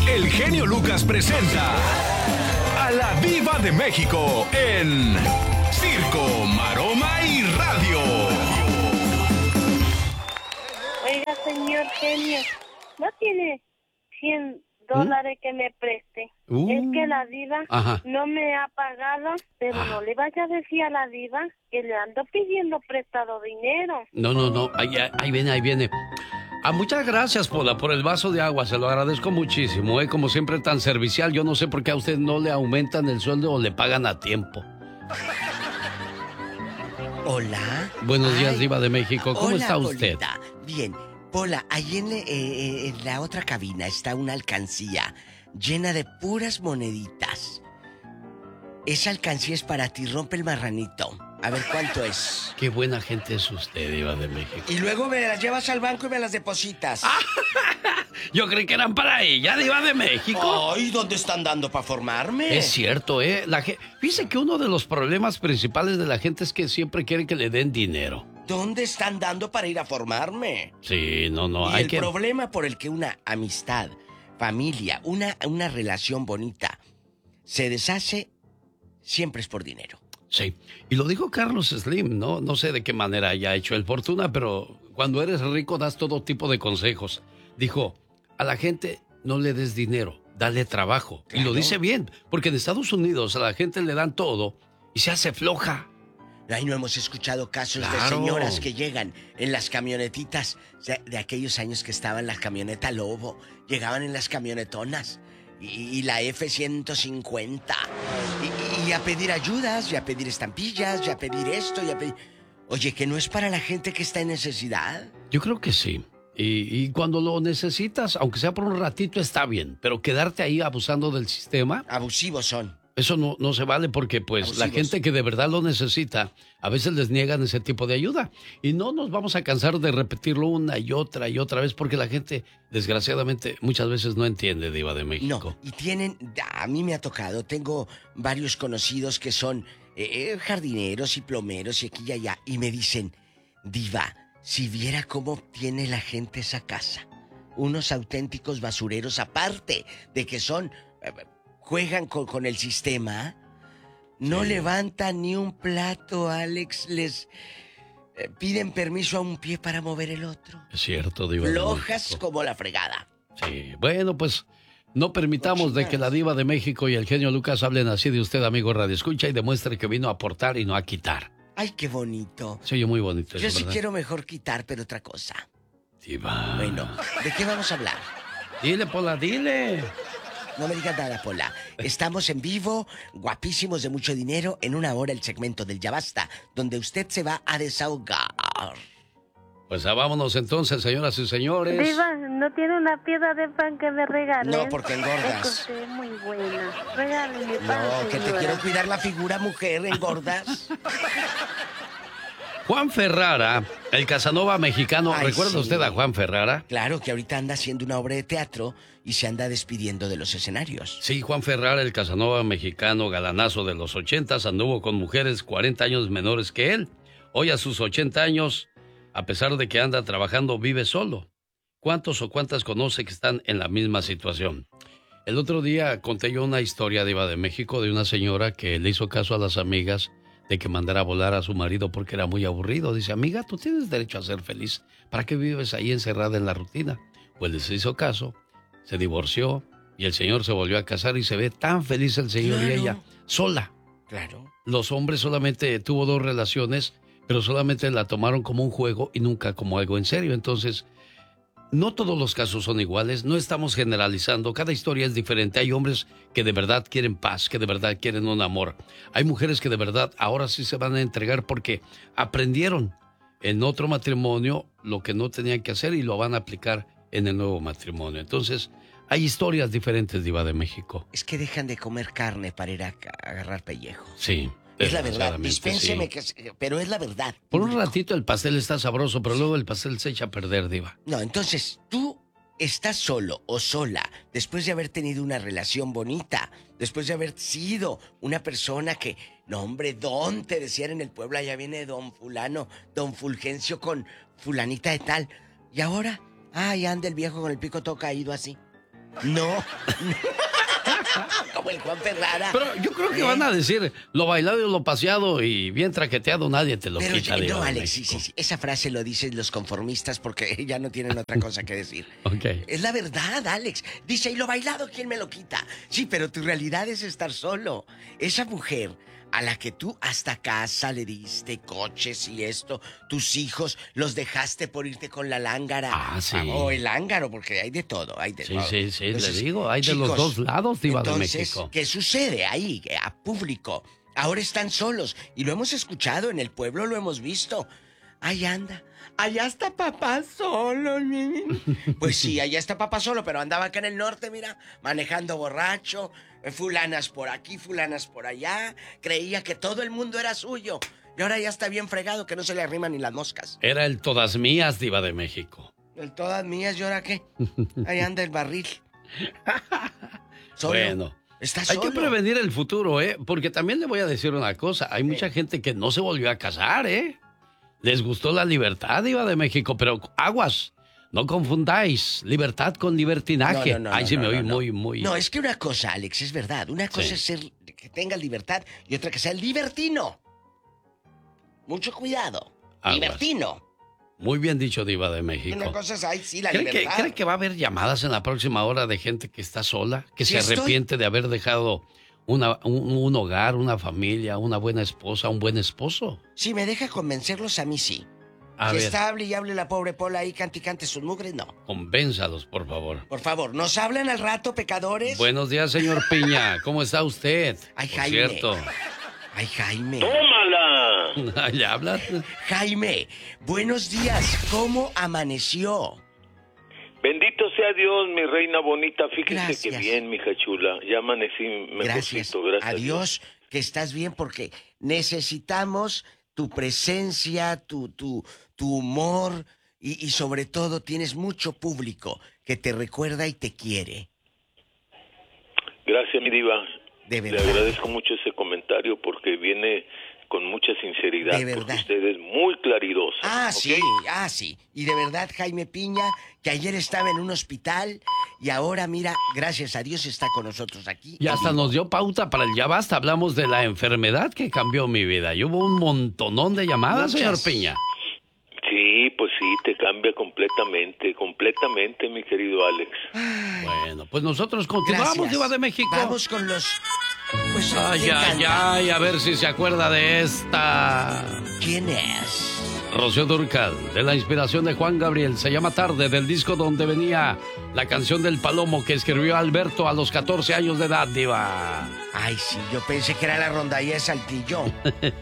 el genio Lucas presenta a la Diva de México en Circo, Maroma y Radio. Oiga, señor genio, ¿no tiene $100 que me preste? Es que la diva no me ha pagado, pero no le vaya a decir a la diva que le ando pidiendo prestado dinero. No, ahí viene. Muchas gracias, Pola, por el vaso de agua, se lo agradezco muchísimo, como siempre tan servicial. Yo no sé por qué a usted no le aumentan el sueldo o le pagan a tiempo. Hola. Buenos días, Diva de México, ¿cómo está usted? Polita. Bien, Pola, ahí en la otra cabina está una alcancía llena de puras moneditas. Esa alcancía es para ti, rompe el marranito. A ver cuánto es. Qué buena gente es usted, Diva de México. Y luego me las llevas al banco y me las depositas. Yo creí que eran para ella, Diva de México. Ay, ¿dónde están dando para formarme? Es cierto, fíjese que uno de los problemas principales de la gente es que siempre quiere que le den dinero. ¿Dónde están dando para ir a formarme? Sí, no, y el problema por el que una amistad, familia, una relación bonita se deshace, siempre es por dinero. Sí, y lo dijo Carlos Slim, ¿no? No sé de qué manera haya hecho el fortuna, pero cuando eres rico das todo tipo de consejos. Dijo, a la gente no le des dinero, dale trabajo. Claro. Y lo dice bien, porque en Estados Unidos a la gente le dan todo y se hace floja. Ay, no hemos escuchado casos de señoras que llegan en las camionetitas, de aquellos años que estaban las camionetas Lobo, llegaban en las camionetonas. Y la F-150. Y a pedir ayudas, y a pedir estampillas, y a pedir esto, y a pedir... Oye, ¿que no es para la gente que está en necesidad? Yo creo que sí. Y cuando lo necesitas, aunque sea por un ratito, está bien. Pero quedarte ahí abusando del sistema... Abusivos son. Eso no se vale porque, pues, abusivos. La gente que de verdad lo necesita, a veces les niegan ese tipo de ayuda. Y no nos vamos a cansar de repetirlo una y otra vez porque la gente, desgraciadamente, muchas veces no entiende, Diva de México. No, y a mí me ha tocado, tengo varios conocidos que son jardineros y plomeros y aquí y allá, y me dicen, Diva, si viera cómo tiene la gente esa casa, unos auténticos basureros, aparte de que son... juegan con el sistema, no levantan ni un plato, Alex, les piden permiso a un pie para mover el otro. Es cierto, Diva. Flojas como la fregada. Sí, bueno, pues no permitamos de que la Diva de México y el genio Lucas hablen así de usted, amigo Radio Escucha, y demuestre que vino a aportar y no a quitar. Ay, qué bonito. Se oye muy bonito eso, yo sí ¿verdad? Quiero mejor quitar, pero otra cosa. Diva. Bueno, ¿de qué vamos a hablar? Dile, Pola, dile. No me digas nada, Pola. Estamos en vivo, guapísimos de mucho dinero, en una hora el segmento del Ya Basta, donde usted se va a desahogar. Pues vámonos entonces, señoras y señores. Diva, ¿no tiene una piedra de pan que me regale? No, porque engordas. Es que usted es muy buena. Regáleme pan, No, que te quiero cuidar la figura, mujer, engordas. Juan Ferrara, el Casanova mexicano. ¿Recuerda usted a Juan Ferrara? Claro, que ahorita anda haciendo una obra de teatro y se anda despidiendo de los escenarios. Sí, Juan Ferrara, el Casanova mexicano, galanazo de los 80s, anduvo con mujeres 40 años menores que él. Hoy a sus 80 años, a pesar de que anda trabajando, vive solo. ¿Cuántos o cuántas conoce que están en la misma situación? El otro día conté yo una historia, Diva de México, de una señora que le hizo caso a las amigas de que mandara a volar a su marido porque era muy aburrido. Dice, amiga, tú tienes derecho a ser feliz. ¿Para qué vives ahí encerrada en la rutina? Pues les hizo caso, se divorció y el señor se volvió a casar y se ve tan feliz el señor y ella sola. Claro. Los hombres solamente tuvo 2 relaciones, pero solamente la tomaron como un juego y nunca como algo en serio. Entonces, no todos los casos son iguales, no estamos generalizando, cada historia es diferente. Hay hombres que de verdad quieren paz, que de verdad quieren un amor. Hay mujeres que de verdad ahora sí se van a entregar porque aprendieron en otro matrimonio lo que no tenían que hacer y lo van a aplicar en el nuevo matrimonio. Entonces, hay historias diferentes, Diva de México. Es que dejan de comer carne para ir a agarrar pellejo. Sí. Es la verdad, dispénseme, sí. Pero es la verdad. Por un ratito el pastel está sabroso, pero luego el pastel se echa a perder, Diva. No, entonces, tú estás solo o sola después de haber tenido una relación bonita, después de haber sido una persona que, no hombre, don, te decían en el pueblo, allá viene don fulano, don Fulgencio con fulanita de tal. Y ahora, anda el viejo con el pico todo caído así. No. Como el Juan Ferrara. Pero yo creo que van a decir lo bailado y lo paseado y bien traqueteado nadie te lo quita. No, Alex, sí. Esa frase lo dicen los conformistas porque ya no tienen otra cosa que decir. Okay. Es la verdad, Alex. Dice, ¿y lo bailado quién me lo quita? Sí, pero tu realidad es estar solo. Esa mujer a la que tú hasta casa le diste coches y esto, tus hijos los dejaste por irte con la lángara. Ah, sí. O el lángaro, porque hay de todo, hay de todo. Sí, entonces, le digo, hay chicos, de los dos lados, Diva de México. ¿Qué sucede ahí, a público? Ahora están solos, y lo hemos escuchado, en el pueblo lo hemos visto. Ahí anda, allá está papá solo. Pues sí, allá está papá solo, pero andaba acá en el norte, mira, manejando borracho, fulanas por aquí, fulanas por allá. Creía que todo el mundo era suyo. Y ahora ya está bien fregado, que no se le arriman ni las moscas. Era el todas mías, Diva de México. El todas mías, ¿y ahora qué? Ahí anda el barril. Solo. Bueno. Está solo. Hay que prevenir el futuro, porque también le voy a decir una cosa. Hay mucha gente que no se volvió a casar, Les gustó la libertad, Diva de México, pero aguas. No confundáis libertad con libertinaje. No, ahí sí me oí muy... No, es que una cosa, Alex, es verdad. Una cosa es ser que tenga libertad y otra que sea libertino. Mucho cuidado. Aguas. Libertino. Muy bien dicho, Diva de México. Una cosa es, ahí sí, la libertad. ¿Cree que va a haber llamadas en la próxima hora de gente que está sola? Que se arrepiente de haber dejado un hogar, una familia, una buena esposa, un buen esposo. Si me deja convencerlos, a mí sí. Si está, hable y hable la pobre Pola ahí, cante y cante sus mugres, no. Convénzalos, por favor. Por favor, ¿nos hablan al rato, pecadores? Buenos días, señor Piña. ¿Cómo está usted? Ay, Jaime. Por cierto. Ay, Jaime. ¡Tómala! ¿Ya hablas? Jaime, buenos días. ¿Cómo amaneció? Bendito sea Dios, mi reina bonita. Fíjese gracias. Que bien, mija chula. Ya amanecí mejorcito. Gracias a Dios que estás bien, porque necesitamos tu presencia, tu humor y sobre todo tienes mucho público que te recuerda y te quiere. Gracias, mi diva. De verdad. Le agradezco mucho ese comentario porque viene con mucha sinceridad. De verdad. Porque usted es muy claridosa. ¿Okay? Sí. Y de verdad, Jaime Piña, que ayer estaba en un hospital y ahora, mira, gracias a Dios está con nosotros aquí. Y hasta nos dio pauta para el Ya Basta. Hablamos de la enfermedad que cambió mi vida. Y hubo un montonón de llamadas, señor Piña. Sí, pues sí, te cambia completamente, mi querido Alex. Ay. Bueno, pues nosotros continuamos, Diva de México. Vamos con los... Pues, ay, a ver si se acuerda de esta. ¿Quién es? Rocío Dúrcal, de la inspiración de Juan Gabriel. Se llama Tarde, del disco donde venía la canción del Palomo que escribió Alberto a los 14 años de edad, Diva. Ay, sí, yo pensé que era la rondalla de Saltillo.